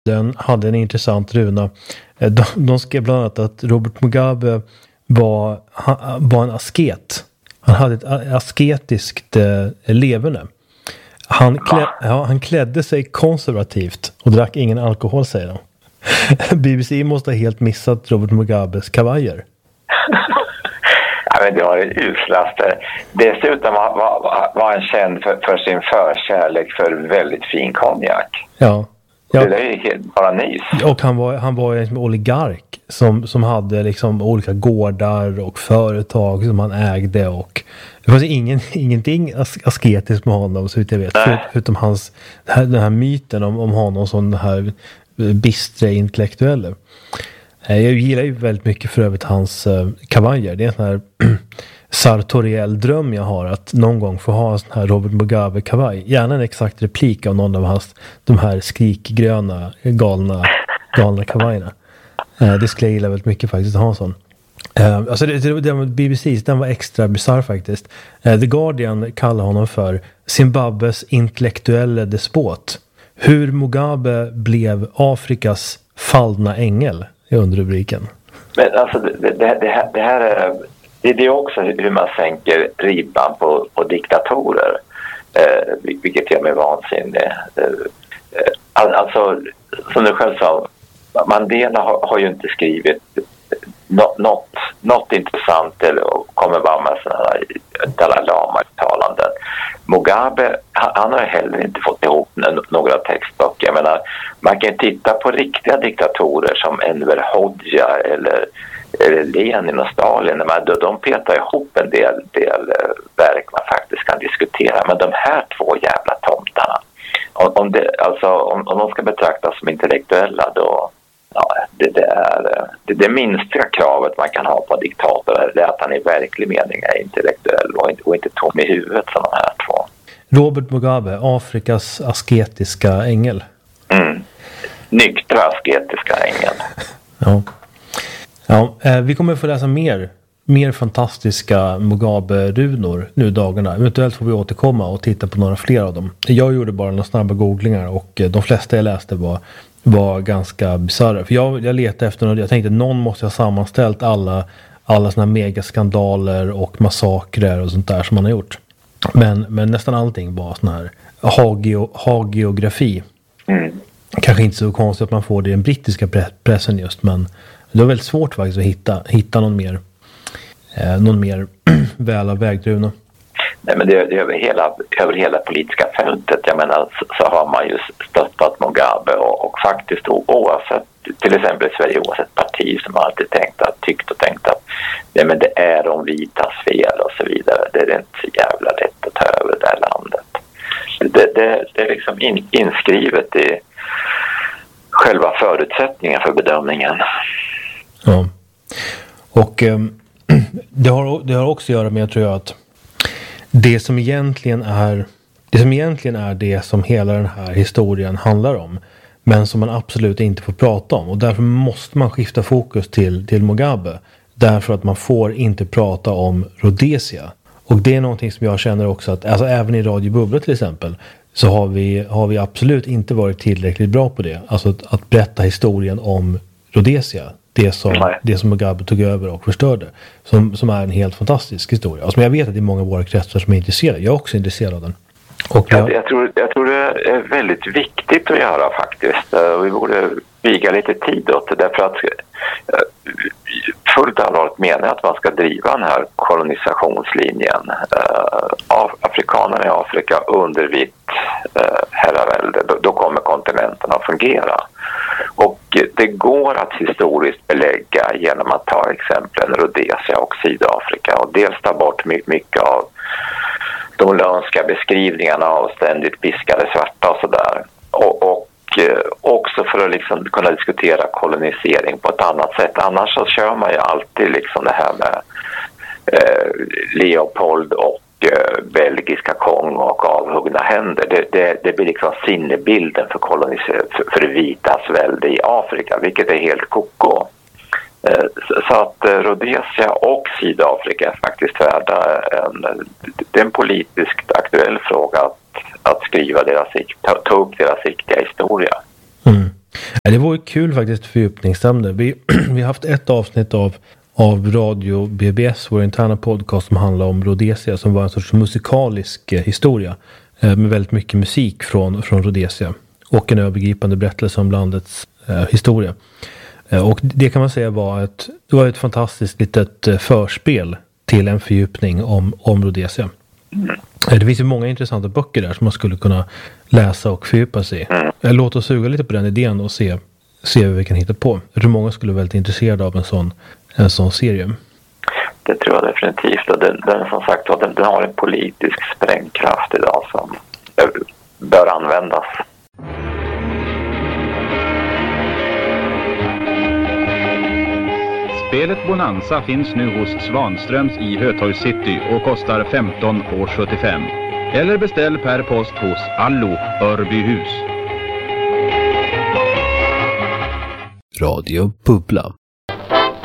Den hade en intressant runa. De skrev bland annat att Robert Mugabe var en asket. Han hade ett asketiskt leverne. Han klädde sig konservativt och drack ingen alkohol, säger de. BBC måste ha helt missat Robert Mugabes kavajer. Ja, men det var det uslaste. Dessutom var han känd för sin förkärlek för väldigt fin konjak. Ja. Det är ju helt bara nys. Och han var en oligark som hade liksom olika gårdar och företag som han ägde, och det fanns ingenting asketiskt med honom, så vitt jag vet, förutom den här myten om honom som den här bistra intellektuella. Jag gillar ju väldigt mycket för övrigt hans kavajer. Det är en sån här sartoriell dröm jag har, att någon gång få ha en sån här Robert Mugabe kavaj. Gärna en exakt replik av någon av de här skrikgröna galna kavajerna. Det skulle jag gilla väldigt mycket faktiskt, att ha en sån. Alltså det var BBC, den var extra bizarr faktiskt. The Guardian kallar honom för Zimbabwes intellektuella despot. Hur Mugabe blev Afrikas fallna ängel är underrubriken. Men alltså det här är också hur man sänker ribban på diktatorer, vilket gör mig vansinnig. Alltså, som du själv sa, Mandela har ju inte skrivit något intressant eller kommer bara med sådana här Dalai Lama-uttalanden. Mugabe, han har heller inte fått ihop några textböcker. Jag menar, man kan titta på riktiga diktatorer som Enver Hoxha eller Lenin och Stalin. De petar ihop en del verk man faktiskt kan diskutera. Men de här två jävla tomtarna, om de ska betraktas som intellektuella, då det minsta kravet man kan ha på en diktator är att han i verklig mening är intellektuell och inte tom i huvudet som de här två. Robert Mugabe, Afrikas asketiska ängel. Nyktra asketiska ängel. Ja, vi kommer få läsa mer fantastiska Mugabe-runor nu dagarna. Eventuellt får vi återkomma och titta på några fler av dem. Jag gjorde bara några snabba googlingar och de flesta jag läste var ganska bizarra. För jag letade efter något. Jag tänkte att någon måste ha sammanställt alla såna megaskandaler och massakrer och sånt där som man har gjort. Men nästan allting var sån här hagiografi. Kanske inte så konstigt att man får det i den brittiska pressen just, men det var väldigt svårt faktiskt att hitta någon mer välavvägd runa. Nej, men det är över hela politiska fältet. Jag menar, så har man ju stöttat Mugabe och faktiskt oavsett, till exempel i Sverige, oavsett parti som alltid tyckt och tänkt att nej, men det är de vitas fel och så vidare. Det är inte så jävla lätt att ta över det här landet. Det är liksom inskrivet i själva förutsättningen för bedömningen. Ja. Och det har också att göra med, tror jag, att det som egentligen är det som hela den här historien handlar om, men som man absolut inte får prata om, och därför måste man skifta fokus till Mugabe, därför att man får inte prata om Rhodesia. Och det är någonting som jag känner också att, alltså även i Radio Bubbla till exempel, så har vi absolut inte varit tillräckligt bra på det. Alltså att berätta historien om Rhodesia. Det som Mugabe tog över och förstörde. Som är en helt fantastisk historia. Alltså, men jag vet att det är många av våra kretsar som är intresserade. Jag är också intresserad av den. Och jag tror det är väldigt viktigt att göra faktiskt. Vi borde viga lite tid åt det. Därför att fullt allvarligt menar att man ska driva den här kolonisationslinjen. Afrikanerna i Afrika under vitt herravälde. Då kommer kontinenten att fungera. Och det går att historiskt belägga genom att ta exemplen Rhodesia och Sydafrika och dels ta bort mycket av de lönska beskrivningarna av ständigt piskade svarta och sådär. Och också för att liksom kunna diskutera kolonisering på ett annat sätt. Annars så kör man ju alltid liksom det här med Leopold och belgiska Kongo och avhuggna händer. Det blir liksom sinnebilden för det vitas välde i Afrika, vilket är helt koko. Så att Rhodesia och Sydafrika är faktiskt värda det är en politiskt aktuell fråga att skriva ta upp deras riktiga historia. Det var ju kul faktiskt fördjupningsämne. Vi har haft ett avsnitt av Radio BBS, vår interna podcast, som handlar om Rhodesia, som var en sorts musikalisk historia med väldigt mycket musik från Rhodesia och en övergripande berättelse om landets historia. Och det kan man säga var ett fantastiskt litet förspel till en fördjupning om Rhodesia. Det finns ju många intressanta böcker där som man skulle kunna läsa och fördjupa sig i. Låt oss suga lite på den idén och se vad vi kan hitta på. Jag tror många skulle vara väldigt intresserade av en sån serie. Det tror jag definitivt. Och den som sagt, den har en politisk sprängkraft idag som bör användas. Spelet Bonanza finns nu hos Svanströms i Hötorg City och kostar 15,75 €. Eller beställ per post hos Allo Örbyhus. Radio Bubbla.